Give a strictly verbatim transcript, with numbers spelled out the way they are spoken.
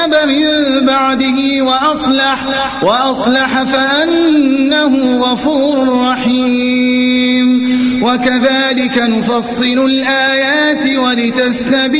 من بعده وأصلح, وأصلح فأنه غفور رحيم. وكذلك نفصل الآيات ولتستبين